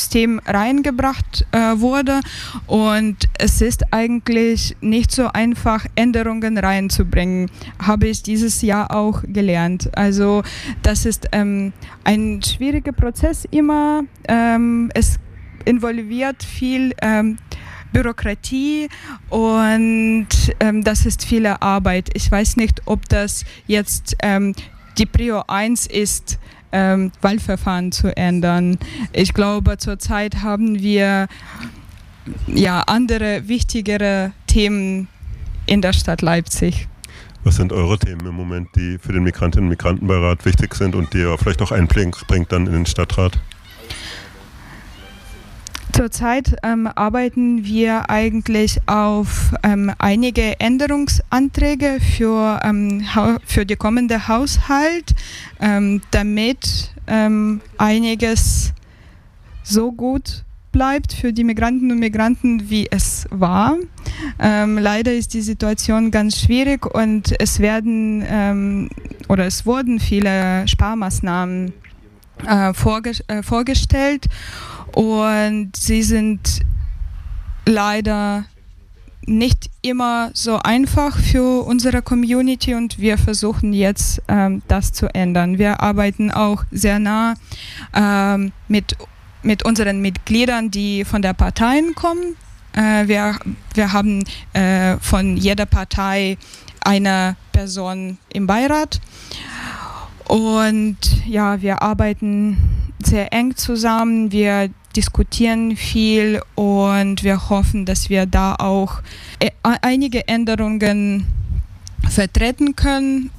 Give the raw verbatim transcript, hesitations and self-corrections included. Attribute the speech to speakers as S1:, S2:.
S1: System reingebracht äh, wurde. Und es ist eigentlich nicht so einfach, Änderungen reinzubringen, habe ich dieses Jahr auch gelernt. Also das ist ähm, ein schwieriger Prozess immer. Ähm, es involviert viel ähm, Bürokratie und ähm, das ist viel Arbeit. Ich weiß nicht, ob das jetzt ähm, die Prio eins ist, ähm, Wahlverfahren zu ändern. Ich glaube, zurzeit haben wir ja andere, wichtigere Themen in der Stadt Leipzig.
S2: Was sind eure Themen im Moment, die für den Migrantinnen- und Migrantenbeirat wichtig sind und die ihr vielleicht auch einbringt dann in den Stadtrat?
S1: Zurzeit ähm, arbeiten wir eigentlich auf ähm, einige Änderungsanträge für, ähm, für die kommende Haushalt, ähm, damit ähm, einiges so gut bleibt für die Migrantinnen und Migranten, wie es war. Ähm, leider ist die Situation ganz schwierig und es werden ähm, oder es wurden viele Sparmaßnahmen äh, vorge- äh, vorgestellt. Und sie sind leider nicht immer so einfach für unsere Community und wir versuchen jetzt ähm, das zu ändern. Wir arbeiten auch sehr nah ähm, mit, mit unseren Mitgliedern, die von der Parteien kommen. Äh, wir, wir haben äh, von jeder Partei eine Person im Beirat. Und ja, wir arbeiten sehr eng zusammen, wir diskutieren viel und wir hoffen, dass wir da auch e- einige Änderungen vertreten können